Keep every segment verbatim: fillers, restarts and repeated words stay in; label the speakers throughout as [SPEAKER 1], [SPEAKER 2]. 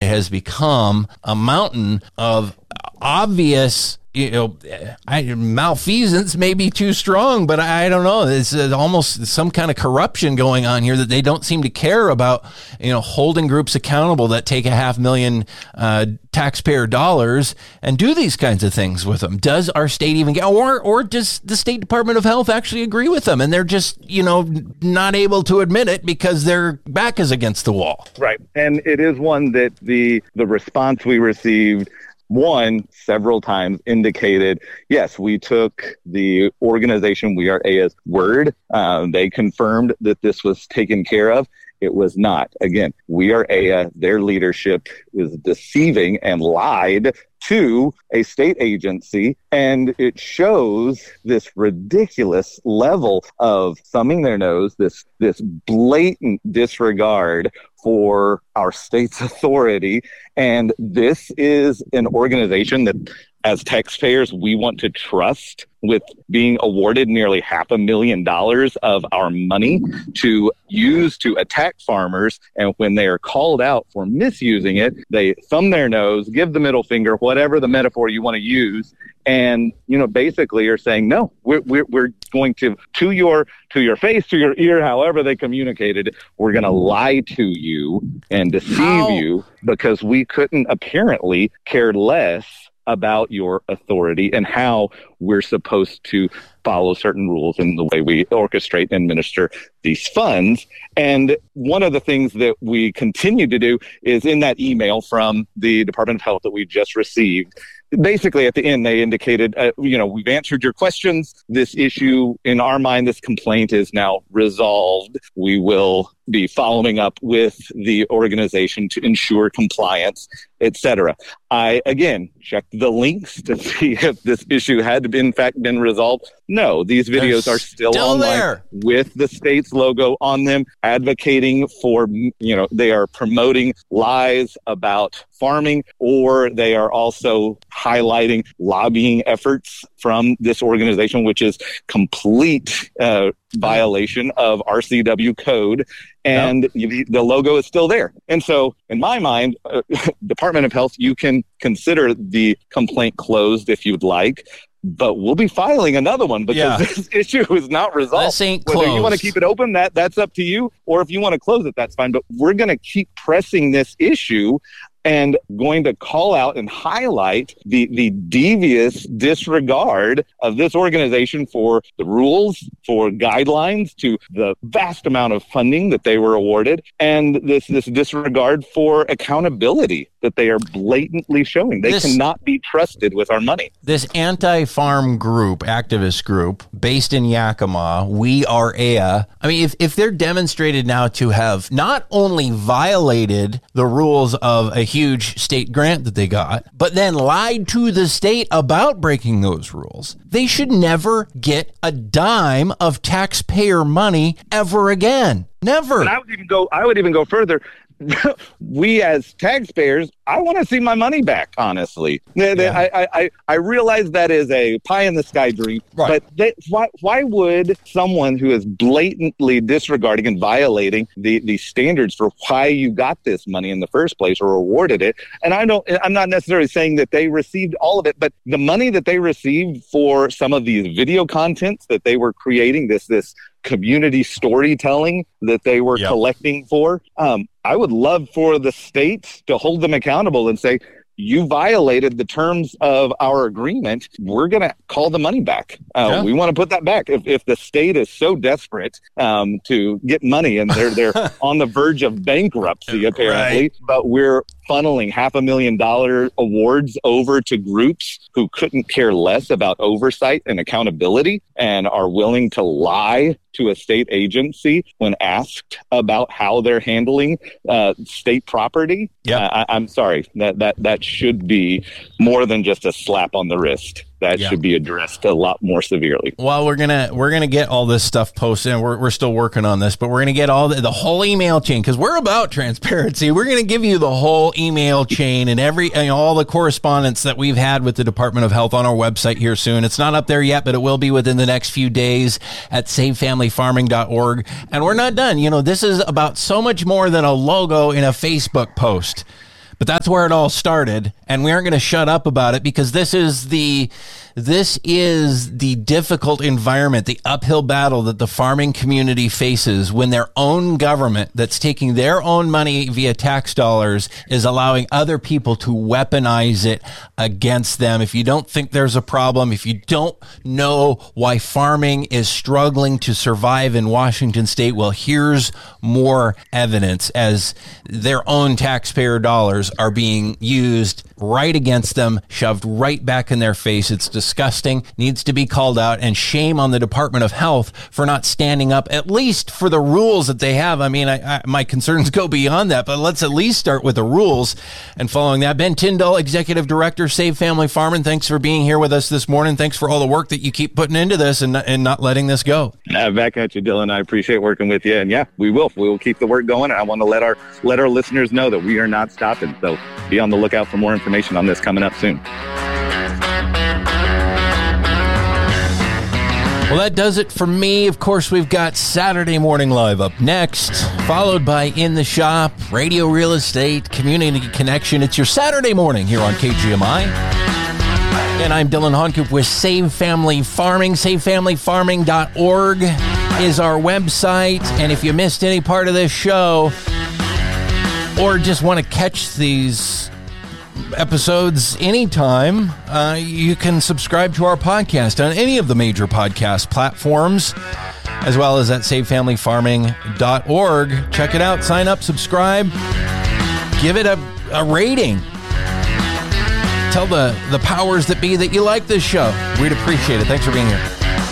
[SPEAKER 1] has become a mountain of obvious, you know, I, malfeasance may be too strong, but I don't know. It's uh, almost some kind of corruption going on here that they don't seem to care about, you know, holding groups accountable that take a half million uh, taxpayer dollars and do these kinds of things with them. Does our state even get, or, or does the State Department of Health actually agree with them? And they're just, you know, not able to admit it because their back is against the wall.
[SPEAKER 2] Right. And it is one that the, the response we received, one, several times indicated, yes, we took the organization We Are Aya's word. Um, they confirmed that this was taken care of. It was not. Again, We Are Aya, their leadership is deceiving and lied to a state agency, and it shows this ridiculous level of thumbing their nose, this this blatant disregard for our state's authority. And this is an organization that, as taxpayers, we want to trust with being awarded nearly half a million dollars of our money to use to attack farmers. And when they are called out for misusing it, they thumb their nose, give the middle finger, whatever the metaphor you want to use. And, you know, basically are saying, no, we're, we're, we're going to, to your, to your face, to your ear, however they communicated, we're going to lie to you and deceive How? you because we couldn't apparently care less about your authority and how we're supposed to follow certain rules in the way we orchestrate and administer these funds. And one of the things that we continue to do is in that email from the Department of Health that we just received, basically at the end, they indicated, uh, you know, we've answered your questions. This issue, in our mind, this complaint is now resolved. We will be following up with the organization to ensure compliance, et cetera. I, again, checked the links to see if this issue had, in fact, been resolved. No, these videos They're are still, still online there with the state's logo on them, advocating for, you know, they are promoting lies about farming, or they are also highlighting lobbying efforts from this organization, which is complete uh, violation of R C W code. And yep. the, the logo is still there. And so, in my mind, uh, Department of Health, you can consider the complaint closed if you'd like, but we'll be filing another one because yeah. this issue is not resolved.
[SPEAKER 1] This ain't
[SPEAKER 2] Whether
[SPEAKER 1] closed.
[SPEAKER 2] you want to keep it open, that that's up to you, or if you want to close it, that's fine. But we're going to keep pressing this issue and going to call out and highlight the, the devious disregard of this organization for the rules, for guidelines, to the vast amount of funding that they were awarded, and this, this disregard for accountability that they are blatantly showing. They this, cannot be trusted with our money.
[SPEAKER 1] This anti-farm group, activist group, based in Yakima, We Are Aya, I mean, if, if they're demonstrated now to have not only violated the rules of a huge state grant that they got, but then lied to the state about breaking those rules, they should never get a dime of taxpayer money ever again. Never.
[SPEAKER 2] And I would even go, I would even go further. We as taxpayers, I want to see my money back, honestly. Yeah. I, I, I realize that is a pie in the sky dream, right. but they, why, why would someone who is blatantly disregarding and violating the, the standards for why you got this money in the first place or awarded it? And I don't, I'm not necessarily saying that they received all of it, but the money that they received for some of these video contents that they were creating, this, this, community storytelling that they were yep. collecting for. Um, I would love for the state to hold them accountable and say, you violated the terms of our agreement. We're going to call the money back. Uh, yeah. We want to put that back. If, if the state is so desperate um, to get money and they're they're on the verge of bankruptcy, apparently, right. but we're funneling half a million dollar awards over to groups who couldn't care less about oversight and accountability and are willing to lie to a state agency when asked about how they're handling uh, state property. Yeah, uh, I, I'm sorry. That that that should be more than just a slap on the wrist. That yeah. should be addressed a lot more severely.
[SPEAKER 1] Well, we're gonna we're gonna get all this stuff posted, and we're we're still working on this, but we're gonna get all the, the whole email chain because we're about transparency. We're gonna give you the whole email chain and every you know, all the correspondence that we've had with the Department of Health on our website here soon. It's not up there yet, but it will be within the next few days at save family farming dot org. And we're not done. You know, this is about so much more than a logo in a Facebook post. But that's where it all started, and we aren't going to shut up about it because this is the this is the difficult environment, the uphill battle that the farming community faces when their own government that's taking their own money via tax dollars is allowing other people to weaponize it against them. If you don't think there's a problem, if you don't know why farming is struggling to survive in Washington state, well, here's more evidence as their own taxpayer dollars are being used right against them, shoved right back in their face. It's disgusting, needs to be called out, and shame on the Department of Health for not standing up, at least for the rules that they have. I mean, I, I, my concerns go beyond that, but let's at least start with the rules. And following that, Ben Tyndall, Executive Director, Save Family Farming, thanks for being here with us this morning. Thanks for all the work that you keep putting into this and, and not letting this go.
[SPEAKER 2] Uh, back at you, Dylan. I appreciate working with you. And yeah, we will. We will keep the work going. And I want to let our let our listeners know that we are not stopping. So be on the lookout for more information on this coming up soon.
[SPEAKER 1] Well, that does it for me. Of course, we've got Saturday Morning Live up next, followed by In the Shop, Radio Real Estate, Community Connection. It's your Saturday morning here on K G M I. And I'm Dylan Honkoop with Save Family Farming. save family farming dot org is our website. And if you missed any part of this show or just want to catch these episodes anytime, uh, you can subscribe to our podcast on any of the major podcast platforms, as well as at save family farming dot org. Check it out, sign up, subscribe, give it a, a rating. Tell the, the powers that be that you like this show. We'd appreciate it. Thanks for being here.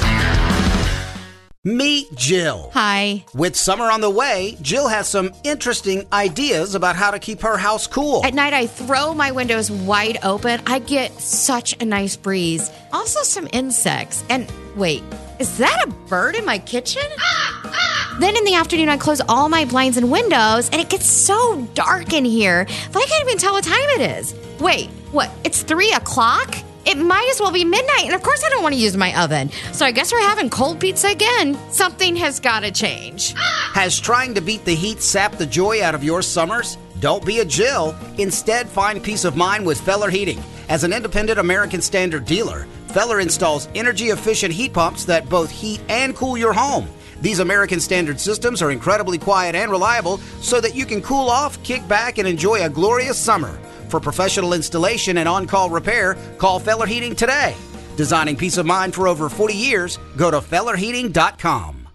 [SPEAKER 3] Meet Jill.
[SPEAKER 4] Hi.
[SPEAKER 3] With summer on the way, Jill has some interesting ideas about how to keep her house cool.
[SPEAKER 4] At night, I throw my windows wide open. I get such a nice breeze. Also some insects. And wait, is that a bird in my kitchen? Then in the afternoon, I close all my blinds and windows, and it gets so dark in here that I can't even tell what time it is. Wait, what? It's three o'clock? It might as well be midnight, and of course I don't want to use my oven. So I guess we're having cold pizza again. Something has got to change.
[SPEAKER 3] Has trying to beat the heat sapped the joy out of your summers? Don't be a Jill. Instead, find peace of mind with Feller Heating. As an independent American Standard dealer, Feller installs energy-efficient heat pumps that both heat and cool your home. These American Standard systems are incredibly quiet and reliable so that you can cool off, kick back, and enjoy a glorious summer. For professional installation and on-call repair, call Feller Heating today. Designing peace of mind for over forty years, go to feller heating dot com.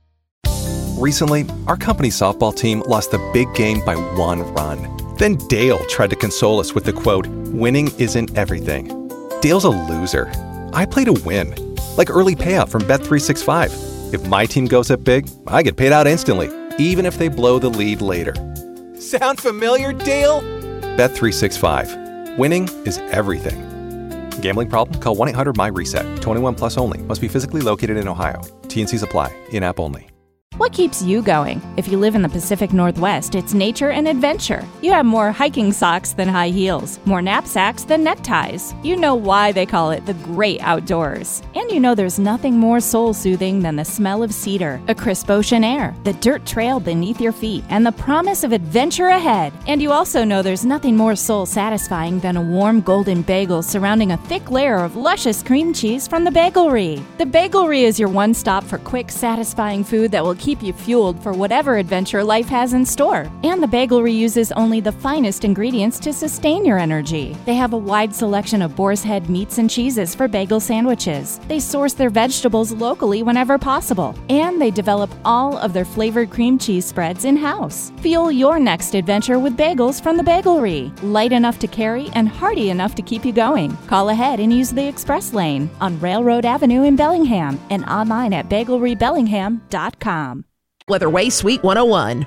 [SPEAKER 5] Recently, our company softball team lost the big game by one run. Then Dale tried to console us with the quote, "Winning isn't everything." Dale's a loser. I play to win. Like early payout from Bet three sixty-five. If my team goes up big, I get paid out instantly, even if they blow the lead later. Sound familiar, Dale? Bet three sixty-five. Winning is everything. Gambling problem? Call one eight hundred M Y reset. twenty-one plus only. Must be physically located in Ohio. T N Cs apply. In-app only.
[SPEAKER 6] What keeps you going? If you live in the Pacific Northwest, it's nature and adventure. You have more hiking socks than high heels, more knapsacks than neckties. You know why they call it the great outdoors. And you know there's nothing more soul-soothing than the smell of cedar, a crisp ocean air, the dirt trail beneath your feet, and the promise of adventure ahead. And you also know there's nothing more soul-satisfying than a warm golden bagel surrounding a thick layer of luscious cream cheese from the Bagelry. The Bagelry is your one stop for quick, satisfying food that will keep keep you fueled for whatever adventure life has in store. And the Bagelry uses only the finest ingredients to sustain your energy. They have a wide selection of boar's head meats and cheeses for bagel sandwiches. They source their vegetables locally whenever possible. And they develop all of their flavored cream cheese spreads in-house. Fuel your next adventure with bagels from the Bagelry. Light enough to carry and hearty enough to keep you going. Call ahead and use the express lane on Railroad Avenue in Bellingham and online at bagelry bellingham dot com.
[SPEAKER 7] Weatherway Suite one oh one.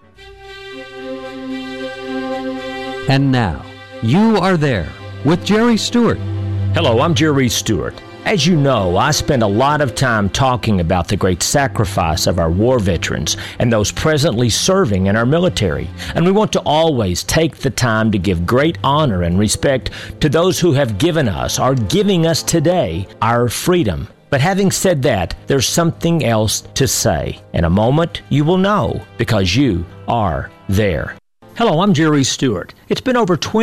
[SPEAKER 8] And now, You Are There with Jerry Stewart.
[SPEAKER 9] Hello, I'm Jerry Stewart. As you know, I spend a lot of time talking about the great sacrifice of our war veterans and those presently serving in our military. And we want to always take the time to give great honor and respect to those who have given us, are giving us today, our freedom. But having said that, there's something else to say. In a moment, you will know, because you are there. Hello, I'm Jerry Stewart. It's been over twenty